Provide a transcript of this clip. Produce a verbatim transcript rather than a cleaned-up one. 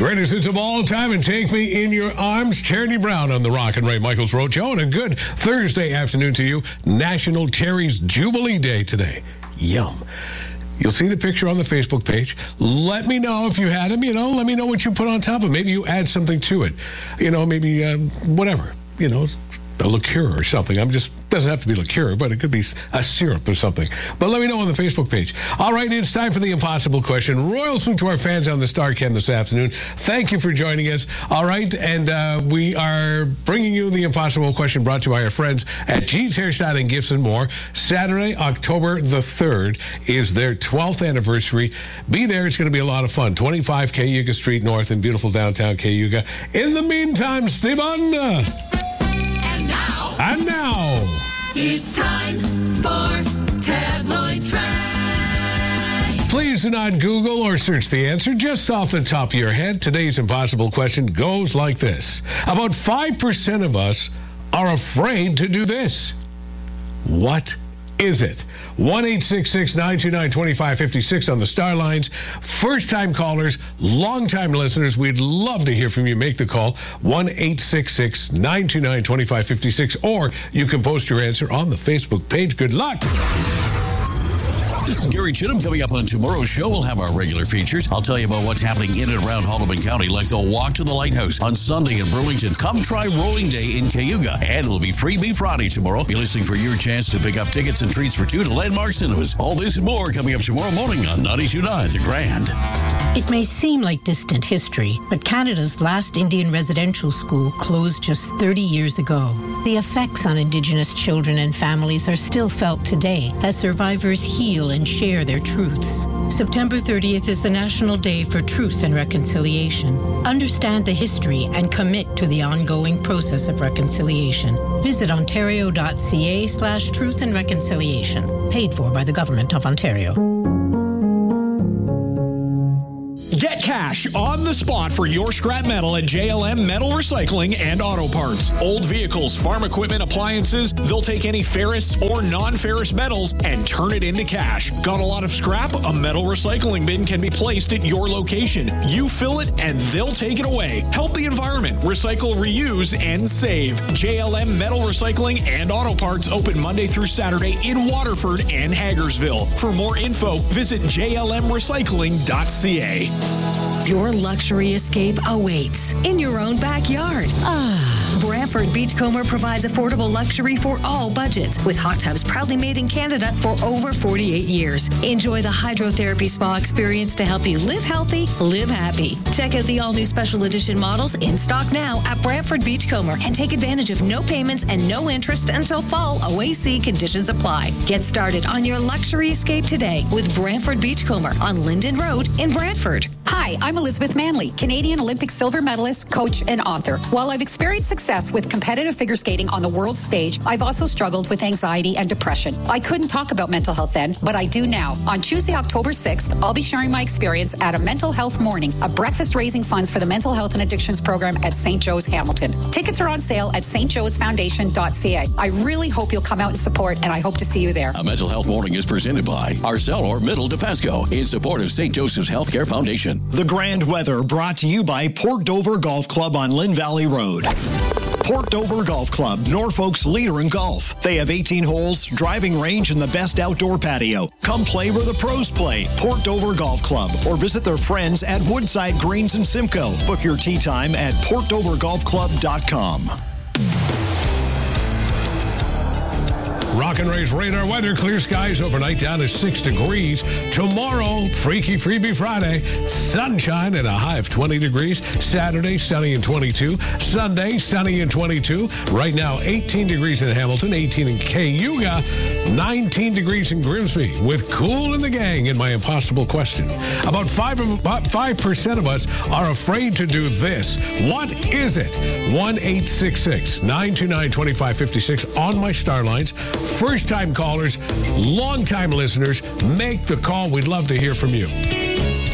Greatest hits of all time and Take Me in Your Arms. Charity Brown on the Rock and Ray Michaels Road Show. And a good Thursday afternoon to you. National Cherries Jubilee Day today. Yum. You'll see the picture on the Facebook page. Let me know if you had them. You know, let me know what you put on top of it. Maybe you add something to it. You know, maybe um, whatever. You know, a liqueur or something. I'm just, doesn't have to be liqueur, but it could be a syrup or something. But let me know on the Facebook page. All right, it's time for the impossible question. Royal salute to our fans on the StarCam this afternoon. Thank you for joining us. All right, and uh, we are bringing you the impossible question brought to you by our friends at Gene's Hairstyle and Gifts and More. Saturday, October the third is their twelfth anniversary. Be there. It's going to be a lot of fun. twenty-five Cayuga Street North in beautiful downtown Cayuga. In the meantime, Stephen... And now, it's time for Tabloid Trash. Please do not Google or search the answer just off the top of your head. Today's impossible question goes like this. About five percent of us are afraid to do this. What is it? one eight six six, nine two nine, two five five six on the Star Lines. First-time callers, long-time listeners, we'd love to hear from you. Make the call, one eight six six, nine two nine, two five five six, or you can post your answer on the Facebook page. Good luck. This is Gary Chittum. Coming up on tomorrow's show, we'll have our regular features. I'll tell you about what's happening in and around Haldimand County, like the Walk to the Lighthouse on Sunday in Burlington. Come try Rolling Day in Cayuga. And it'll be Freebie Friday tomorrow. Be listening for your chance to pick up tickets and treats for two to Landmark Cinemas. All this and more coming up tomorrow morning on ninety-two point nine The Grand. It may seem like distant history, but Canada's last Indian residential school closed just thirty years ago. The effects on Indigenous children and families are still felt today as survivors heal and share their truths. September thirtieth is the National Day for Truth and Reconciliation. Understand the history and commit to the ongoing process of reconciliation. Visit ontario.ca slash truth and reconciliation. Paid for by the Government of Ontario. Get cash on the spot for your scrap metal at J L M Metal Recycling and Auto Parts. Old vehicles, farm equipment, appliances, they'll take any ferrous or non-ferrous metals and turn it into cash. Got a lot of scrap? A metal recycling bin can be placed at your location. You fill it and they'll take it away. Help the environment. Recycle, reuse, and save. J L M Metal Recycling and Auto Parts open Monday through Saturday in Waterford and Hagersville. For more info, visit j l m recycling dot c a. Your luxury escape awaits in your own backyard. Ah. Brantford Beachcomber provides affordable luxury for all budgets, with hot tubs proudly made in Canada for over forty-eight years. Enjoy the hydrotherapy spa experience to help you live healthy, live happy. Check out the all-new special edition models in stock now at Brantford Beachcomber and take advantage of no payments and no interest until fall. O A C conditions apply. Get started on your luxury escape today with Brantford Beachcomber on Linden Road in Brantford. Hi, I'm Elizabeth Manley, Canadian Olympic silver medalist, coach, and author. While I've experienced success with competitive figure skating on the world stage, I've also struggled with anxiety and depression. I couldn't talk about mental health then, but I do now. On Tuesday, October sixth, I'll be sharing my experience at a mental health morning, a breakfast raising funds for the mental health and addictions program at Saint Joe's Hamilton. Tickets are on sale at st joes foundation dot c a. I really hope you'll come out and support, and I hope to see you there. A mental health morning is presented by Arcelor Middle DePasco in support of Saint Joseph's Healthcare Foundation. The Grand Weather brought to you by Port Dover Golf Club on Lynn Valley Road. Port Dover Golf Club, Norfolk's leader in golf. They have eighteen holes, driving range, and the best outdoor patio. Come play where the pros play. Port Dover Golf Club, or visit their friends at Woodside Greens and Simcoe. Book your tee time at port dover golf club dot com. Rock and Ray's radar weather. Clear skies overnight down to six degrees. Tomorrow, Freaky Freebie Friday. Sunshine at a high of twenty degrees. Saturday, sunny and twenty-two. Sunday, sunny and twenty-two. Right now, eighteen degrees in Hamilton, eighteen in Cayuga, nineteen degrees in Grimsby. With Cool in the Gang in my impossible question. About five of, about five percent of us are afraid to do this. What is it? one eight six six, nine two nine, two five five six on my Star Lines. First-time callers, long-time listeners, make the call. We'd love to hear from you.